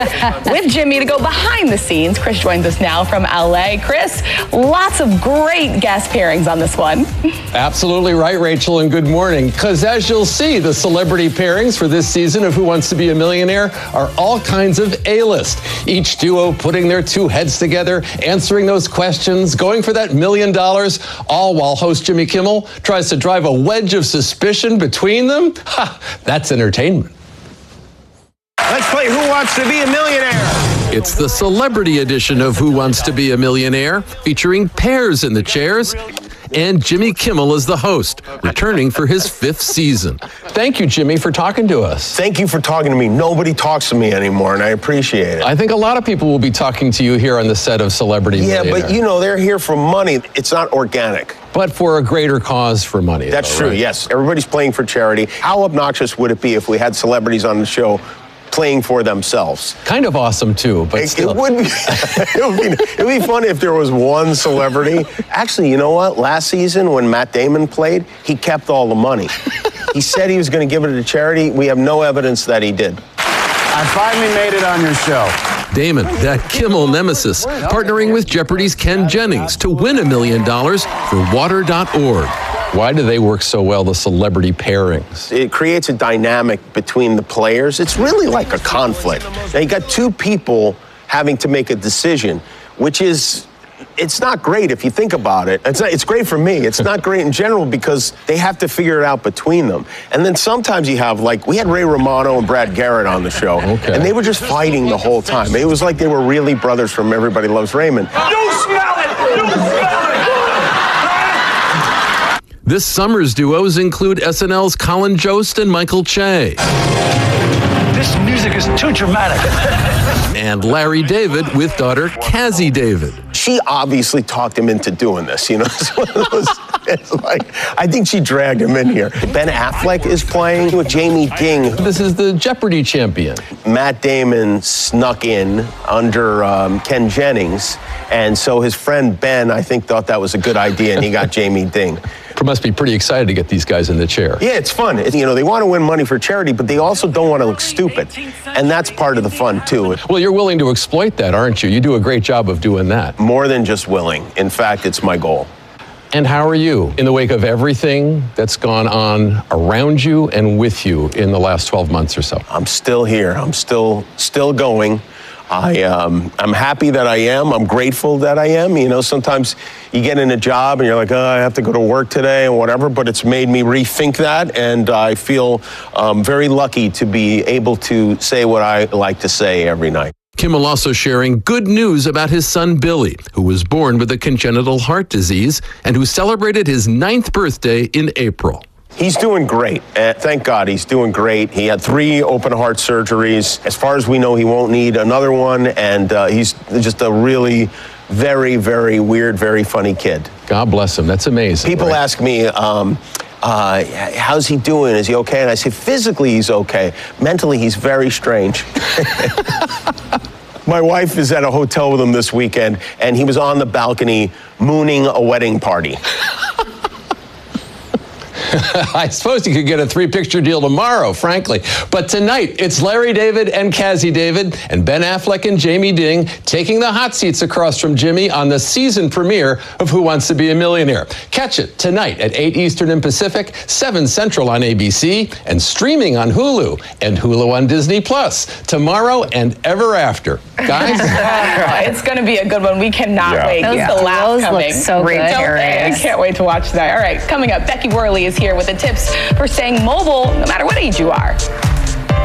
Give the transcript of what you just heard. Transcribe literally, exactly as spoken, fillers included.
with Jimmy to go behind the scenes. Chris joins us now from L A. Chris, lots of great guest pairings on this one. Absolutely right, Rachel, and good morning. Because as you'll see, the celebrity pairings for this season of Who Wants to Be a Millionaire are all kinds of A-list. Each duo putting their two heads together, answering those questions, going for that million dollars, all while host Jimmy Kimmel tries to drive a wedge of suspicion between them. Ha, that's entertainment. Let's play Who Wants to Be a Millionaire? It's the celebrity edition of Who Wants to Be a Millionaire, featuring pairs in the chairs, and Jimmy Kimmel is the host, returning for his fifth season. Thank you, Jimmy, for talking to us. Thank you for talking to me. Nobody talks to me anymore, and I appreciate it. I think a lot of people will be talking to you here on the set of Celebrity Yeah, Millionaire. but you know, they're here for money. It's not organic. But for a greater cause for money. That's though, true, right? yes. Everybody's playing for charity. How obnoxious would it be if we had celebrities on the show playing for themselves? Kind of awesome too, but it, still. It would be, it would be, it would be fun if there was one celebrity. Actually, you know what? Last season when Matt Damon played, he kept all the money. He said he was going to give it to charity. We have no evidence that he did. I finally made it on your show. Damon, that Kimmel nemesis, partnering with Jeopardy's Ken Jennings to win a million dollars for water dot org. Why do they work so well, the celebrity pairings? It creates a dynamic between the players. It's really like a conflict. Now, you got two people having to make a decision, which is, it's not great if you think about it. It's, not, it's great for me. It's not great in general because they have to figure it out between them. And then sometimes you have, like, we had Ray Romano and Brad Garrett on the show, okay. and they were just fighting the whole time. It was like they were really brothers from Everybody Loves Raymond. You smell it! You smell it! This summer's duos include S N L's Colin Jost and Michael Che. This music is too dramatic. And Larry David with daughter Cazzie David. She obviously talked him into doing this, you know? So it was, it's like, I think she dragged him in here. Ben Affleck is playing with Jamie Ding. This is the Jeopardy champion. Matt Damon snuck in under um, Ken Jennings, and so his friend Ben, I think, thought that was a good idea, and he got Jamie Ding. Must be pretty excited to get these guys in the chair. Yeah, it's fun. It, you know, they want to win money for charity, but they also don't want to look stupid, and that's part of the fun, too. Well, you're willing to exploit that, aren't you? You do a great job of doing that. More than just willing. In fact, it's my goal. And how are you in the wake of everything that's gone on around you and with you in the last twelve months or so? I'm still here. I'm still still going. I, um, I'm happy that I am. I'm grateful that I am. You know, sometimes you get in a job and you're like, oh, I have to go to work today and whatever, but it's made me rethink that, and I feel um, very lucky to be able to say what I like to say every night. Kimmel also sharing good news about his son Billy, who was born with a congenital heart disease and who celebrated his ninth birthday in April. He's doing great. Uh, thank God he's doing great. He had three open heart surgeries. As far as we know, he won't need another one, and uh, he's just a really very, very weird, very funny kid. God bless him. That's amazing. People right? ask me, um, uh, how's he doing? Is he okay? And I say, physically he's okay. Mentally, he's very strange. My wife is at a hotel with him this weekend, and he was on the balcony mooning a wedding party. I suppose you could get a three-picture deal tomorrow, frankly. But tonight, it's Larry David and Cazzie David and Ben Affleck and Jamie Ding taking the hot seats across from Jimmy on the season premiere of Who Wants to Be a Millionaire. Catch it tonight at eight Eastern and Pacific, seven Central on A B C, and streaming on Hulu and Hulu on Disney Plus. Tomorrow and ever after. Guys? Oh, it's going to be a good one. We cannot Yeah. wait. Those Yeah. The laugh duos coming. look so Great good. I can't wait to watch that. All right, coming up, Becky Worley is here with the tips for staying mobile no matter what age you are.